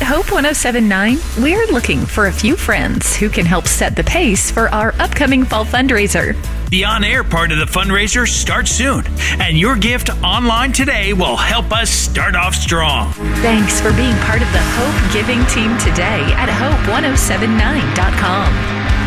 At Hope 1079, we're looking for a few friends who can help set the pace for our upcoming fall fundraiser. The on-air part of the fundraiser starts soon, and your gift online today will help us start off strong. Thanks for being part of the Hope Giving team today at hope1079.com.